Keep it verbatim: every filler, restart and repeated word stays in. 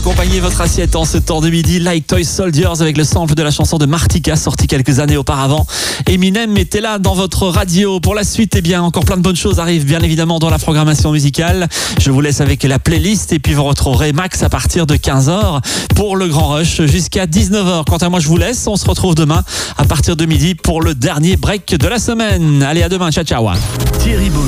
accompagner votre assiette en ce temps de midi. Like Toy Soldiers avec le sample de la chanson de Martika sortie quelques années auparavant. Eminem était là dans votre radio. Pour la suite, eh bien, encore plein de bonnes choses arrivent bien évidemment dans la programmation musicale. Je vous laisse avec la playlist et puis vous retrouverez Max à partir de quinze heures pour le Grand Rush jusqu'à dix-neuf heures. Quant à moi, je vous laisse. On se retrouve demain à partir de midi pour le dernier break de la semaine. Allez, à demain. Ciao, ciao. Thierry Bolloré.